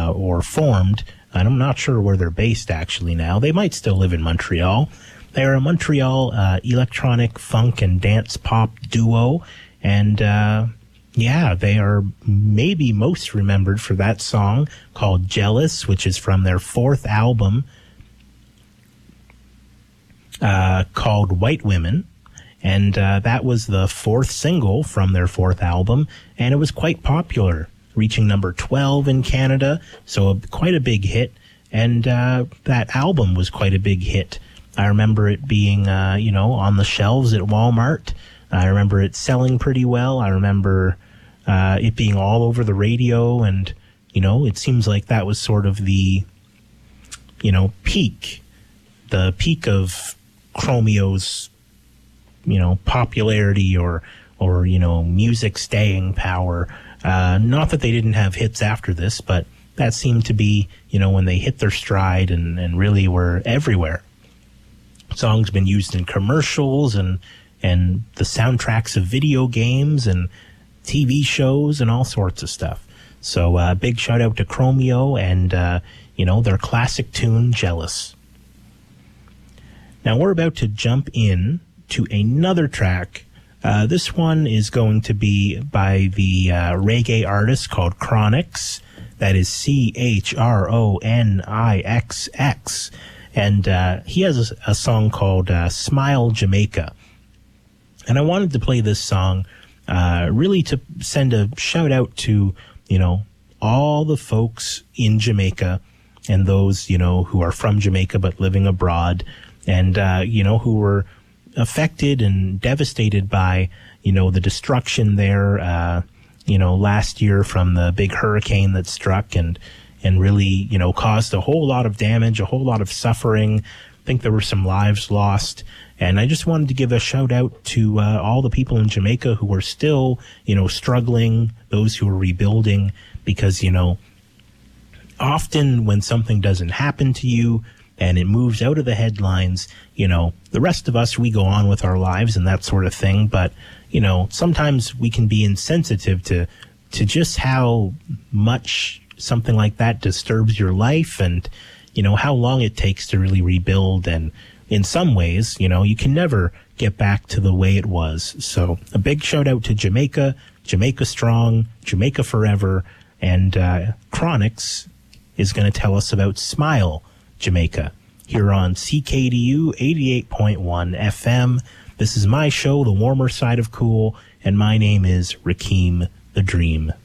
or formed. And I'm not sure where they're based actually now. They might still live in Montreal. They're a Montreal electronic funk and dance pop duo. And yeah, they are maybe most remembered for that song called Jealous, which is from their fourth album called White Women. And that was the fourth single from their fourth album, and it was quite popular, reaching number 12 in Canada, so quite a big hit. And that album was quite a big hit. I remember it being, on the shelves at Walmart. I remember it selling pretty well. I remember it being all over the radio, and, it seems like that was sort of the peak of Chromeo's, popularity or music staying power. Not that they didn't have hits after this, but that seemed to be, when they hit their stride and really were everywhere. Songs been used in commercials and the soundtracks of video games and TV shows and all sorts of stuff. So big shout out to Chromeo and, their classic tune, Jealous. Now we're about to jump in to another track. This one is going to be by the reggae artist called Chronixx. That is Chronixx. And he has a song called Smile Jamaica. And I wanted to play this song really to send a shout out to, all the folks in Jamaica and those, who are from Jamaica but living abroad and, who were affected and devastated by, the destruction there, last year from the big hurricane that struck and really, caused a whole lot of damage, a whole lot of suffering. I think there were some lives lost. And I just wanted to give a shout out to all the people in Jamaica who are still, struggling, those who are rebuilding, because, often when something doesn't happen to you and it moves out of the headlines, the rest of us, we go on with our lives and that sort of thing. But, sometimes we can be insensitive to just how much something like that disturbs your life and, how long it takes to really rebuild. And in some ways, you can never get back to the way it was. So a big shout out to Jamaica, Jamaica strong, Jamaica forever. And Chronixx is going to tell us about Smile Jamaica here on CKDU 88.1 FM. This is my show, The Warmer Side of Cool, and my name is Rakeem the Dream.